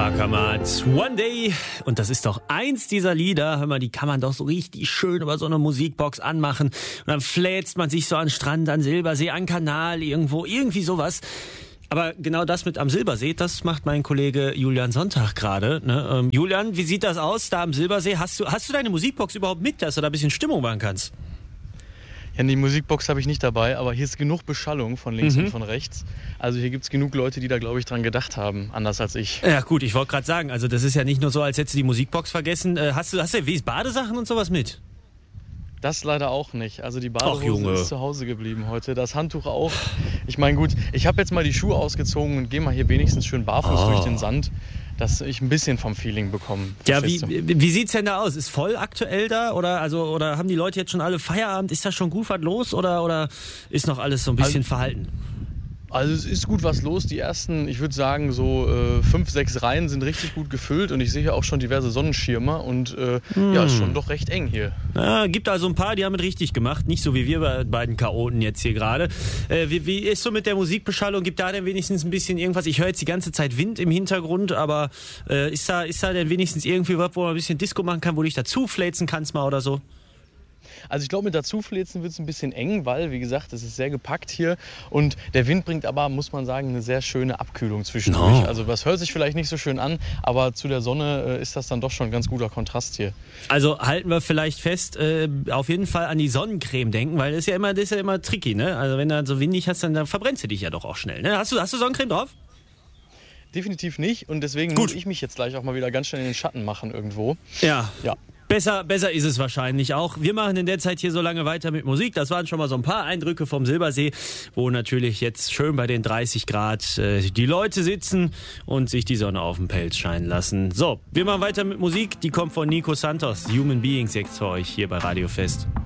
Barkamat, One Day. Und das ist doch eins dieser Lieder, hör mal, die kann man doch so richtig schön über so eine Musikbox anmachen. Und dann fläzt man sich so an Strand, an Silbersee, an Kanal, irgendwie sowas. Aber genau das mit am Silbersee, das macht mein Kollege Julian Sonntag gerade. Ne? Julian, wie sieht das aus da am Silbersee? Hast du deine Musikbox überhaupt mit, dass du da ein bisschen Stimmung machen kannst? Ja, die Musikbox habe ich nicht dabei, aber hier ist genug Beschallung von links und von rechts. Also hier gibt es genug Leute, die da, glaube ich, dran gedacht haben, anders als ich. Ja gut, ich wollte gerade sagen, also das ist ja nicht nur so, als hättest du die Musikbox vergessen. Hast du Badesachen und sowas mit? Das leider auch nicht. Also die Badehose ist zu Hause geblieben heute. Das Handtuch auch. Ich meine, gut, ich habe jetzt mal die Schuhe ausgezogen und gehe mal hier wenigstens schön barfuß durch den Sand, dass ich ein bisschen vom Feeling bekomme. Ja, wie sieht's denn da aus? Ist voll aktuell da? Oder haben die Leute jetzt schon alle Feierabend? Ist da schon gut was los? Oder ist noch alles so ein bisschen verhalten? Also es ist gut was los. Die ersten, ich würde sagen, so 5, 6 Reihen sind richtig gut gefüllt und ich sehe hier auch schon diverse Sonnenschirme und ja, ist schon doch recht eng hier. Ja, gibt also ein paar, die haben es richtig gemacht, nicht so wie wir beiden Chaoten jetzt hier gerade. Wie ist so mit der Musikbeschallung? Gibt da denn wenigstens ein bisschen irgendwas? Ich höre jetzt die ganze Zeit Wind im Hintergrund, aber ist da denn wenigstens irgendwie was, wo man ein bisschen Disco machen kann, wo du dich dazu fläzen kannst mal oder so? Also ich glaube, mit dazufläzen wird es ein bisschen eng, weil, wie gesagt, es ist sehr gepackt hier. Und der Wind bringt aber, muss man sagen, eine sehr schöne Abkühlung zwischendurch. Also das hört sich vielleicht nicht so schön an, aber zu der Sonne ist das dann doch schon ein ganz guter Kontrast hier. Also halten wir vielleicht fest, auf jeden Fall an die Sonnencreme denken, weil das ist ja immer tricky, ne? Also wenn du so windig hast, dann verbrennst du dich ja doch auch schnell, ne? Hast du Sonnencreme drauf? Definitiv nicht und deswegen muss ich mich jetzt gleich auch mal wieder ganz schnell in den Schatten machen irgendwo. Ja. Besser ist es wahrscheinlich auch. Wir machen in der Zeit hier so lange weiter mit Musik. Das waren schon mal so ein paar Eindrücke vom Silbersee, wo natürlich jetzt schön bei den 30 Grad die Leute sitzen und sich die Sonne auf den Pelz scheinen lassen. So, wir machen weiter mit Musik. Die kommt von Nico Santos. Human Beings jetzt für euch hier bei Radio Fest.